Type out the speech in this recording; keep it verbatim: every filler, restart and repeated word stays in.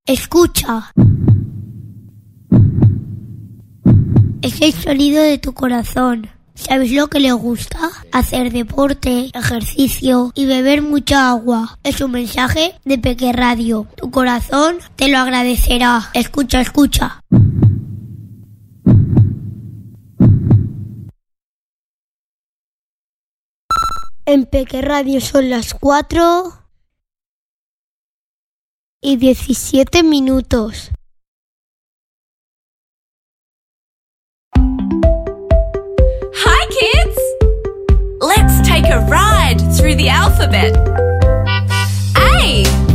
Escucha. Es el sonido de tu corazón. ¿Sabes lo que le gusta? Hacer deporte, ejercicio y beber mucha agua. Es un mensaje de Peque Radio. Tu corazón te lo agradecerá. Escucha, escucha. En Peque Radio son las cuatro y diecisiete minutos. Hi kids! Let's take a ride through the alphabet. A.